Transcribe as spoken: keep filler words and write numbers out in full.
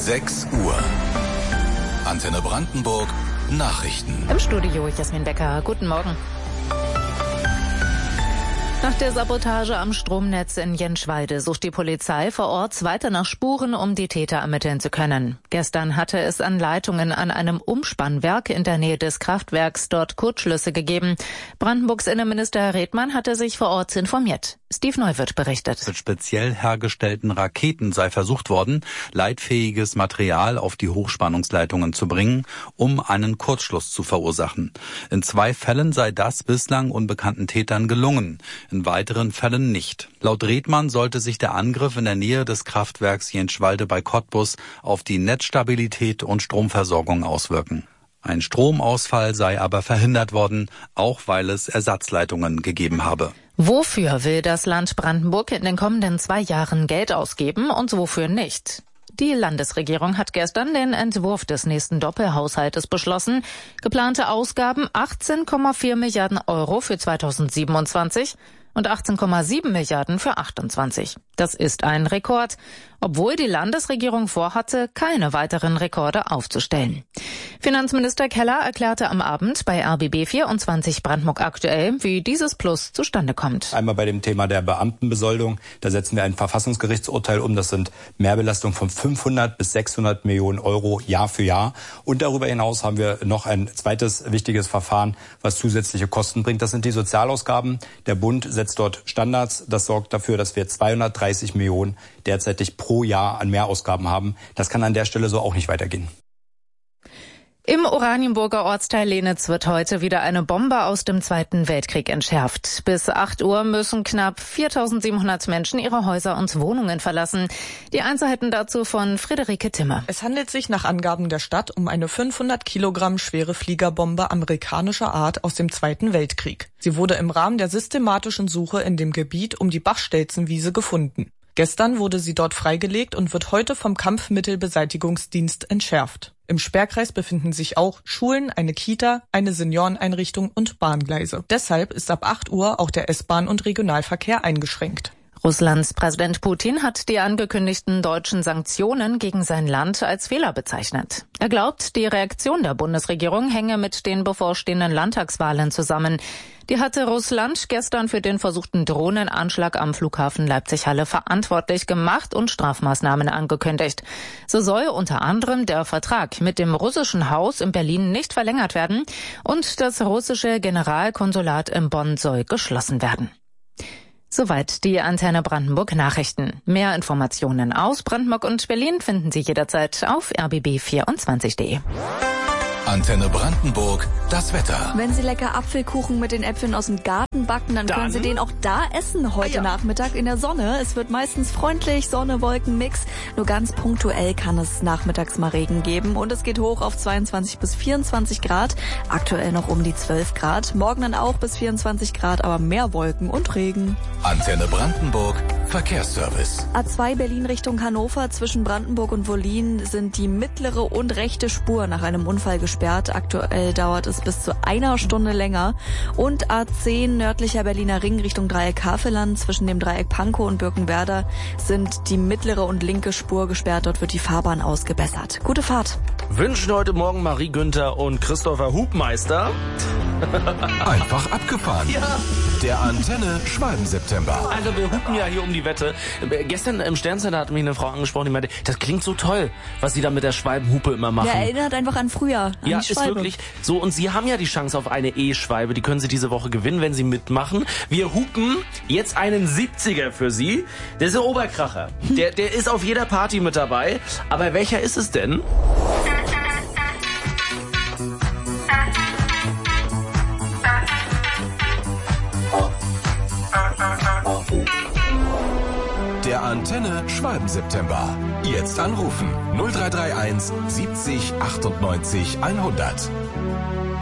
sechs Uhr. Antenne Brandenburg Nachrichten. Im Studio Jasmin Becker. Guten Morgen. Nach der Sabotage am Stromnetz in Jenschwalde sucht die Polizei vor Ort weiter nach Spuren, um die Täter ermitteln zu können. Gestern hatte es an Leitungen an einem Umspannwerk in der Nähe des Kraftwerks dort Kurzschlüsse gegeben. Brandenburgs Innenminister Redmann hatte sich vor Ort informiert. Steve Neuwirth berichtet. Mit speziell hergestellten Raketen sei versucht worden, leitfähiges Material auf die Hochspannungsleitungen zu bringen, um einen Kurzschluss zu verursachen. In zwei Fällen sei das bislang unbekannten Tätern gelungen, in weiteren Fällen nicht. Laut Redmann sollte sich der Angriff in der Nähe des Kraftwerks Jenschwalde bei Cottbus auf die Netzstabilität und Stromversorgung auswirken. Ein Stromausfall sei aber verhindert worden, auch weil es Ersatzleitungen gegeben habe. Wofür will das Land Brandenburg in den kommenden zwei Jahren Geld ausgeben und wofür nicht? Die Landesregierung hat gestern den Entwurf des nächsten Doppelhaushaltes beschlossen. Geplante Ausgaben achtzehn Komma vier Milliarden Euro für zweitausendsiebenundzwanzig und achtzehn Komma sieben Milliarden für achtundzwanzig. Das ist ein Rekord, obwohl die Landesregierung vorhatte, keine weiteren Rekorde aufzustellen. Finanzminister Keller erklärte am Abend bei R B B vierundzwanzig Brandenburg aktuell, wie dieses Plus zustande kommt. Einmal bei dem Thema der Beamtenbesoldung, da setzen wir ein Verfassungsgerichtsurteil um. Das sind Mehrbelastungen von fünfhundert bis sechshundert Millionen Euro Jahr für Jahr. Und darüber hinaus haben wir noch ein zweites wichtiges Verfahren, was zusätzliche Kosten bringt. Das sind die Sozialausgaben. Der Bund setzt dort Standards. Das sorgt dafür, dass wir zweihundertdreißig Millionen derzeitig pro Jahr an Mehrausgaben haben. Das kann an der Stelle so auch nicht weitergehen. Im Oranienburger Ortsteil Lenitz wird heute wieder eine Bombe aus dem Zweiten Weltkrieg entschärft. Bis acht Uhr müssen knapp viertausendsiebenhundert Menschen ihre Häuser und Wohnungen verlassen. Die Einzelheiten dazu von Friederike Timmer. Es handelt sich nach Angaben der Stadt um eine fünfhundert Kilogramm schwere Fliegerbombe amerikanischer Art aus dem Zweiten Weltkrieg. Sie wurde im Rahmen der systematischen Suche in dem Gebiet um die Bachstelzenwiese gefunden. Gestern wurde sie dort freigelegt und wird heute vom Kampfmittelbeseitigungsdienst entschärft. Im Sperrkreis befinden sich auch Schulen, eine Kita, eine Senioreneinrichtung und Bahngleise. Deshalb ist ab acht Uhr auch der S-Bahn- und Regionalverkehr eingeschränkt. Russlands Präsident Putin hat die angekündigten deutschen Sanktionen gegen sein Land als Fehler bezeichnet. Er glaubt, die Reaktion der Bundesregierung hänge mit den bevorstehenden Landtagswahlen zusammen. Die hatte Russland gestern für den versuchten Drohnenanschlag am Flughafen Leipzig-Halle verantwortlich gemacht und Strafmaßnahmen angekündigt. So soll unter anderem der Vertrag mit dem russischen Haus in Berlin nicht verlängert werden und das russische Generalkonsulat in Bonn soll geschlossen werden. Soweit die Antenne Brandenburg Nachrichten. Mehr Informationen aus Brandenburg und Berlin finden Sie jederzeit auf r b b vierundzwanzig punkt de. Antenne Brandenburg, das Wetter. Wenn Sie lecker Apfelkuchen mit den Äpfeln aus dem Garten backen, dann, dann können Sie den auch da essen heute ah, ja. Nachmittag in der Sonne. Es wird meistens freundlich, Sonne-Wolken-Mix. Nur ganz punktuell kann es nachmittags mal Regen geben. Und es geht hoch auf zweiundzwanzig bis vierundzwanzig Grad. Aktuell noch um die zwölf Grad. Morgen dann auch bis vierundzwanzig Grad, aber mehr Wolken und Regen. Antenne Brandenburg, Verkehrsservice. A zwei Berlin Richtung Hannover zwischen Brandenburg und Wollin sind die mittlere und rechte Spur nach einem Unfall gesperrt. Aktuell dauert es bis zu einer Stunde länger. Und A zehn nördlicher Berliner Ring Richtung Dreieck Havelland zwischen dem Dreieck Pankow und Birkenwerder sind die mittlere und linke Spur gesperrt. Dort wird die Fahrbahn ausgebessert. Gute Fahrt. Wünschen heute Morgen Marie Günther und Christopher Hubmeister. Einfach abgefahren. Ja. Der Antenne Schwalben-September. Also wir hupen ja hier um die Wette. Gestern im Sternzeichen hat mich eine Frau angesprochen, die meinte, das klingt so toll, was sie da mit der Schwalbenhupe immer machen. Ja, erinnert einfach an früher, an ja, die Schwalbe. Ist wirklich so. Und Sie haben ja die Chance auf eine E-Schwalbe. Die können Sie diese Woche gewinnen, wenn Sie mitmachen. Wir hupen jetzt einen siebziger für Sie. Der ist der Oberkracher. Der, der ist auf jeder Party mit dabei. Aber welcher ist es denn? Der Antenne Schwalben-September. Jetzt anrufen null drei drei eins siebzig achtundneunzig hundert.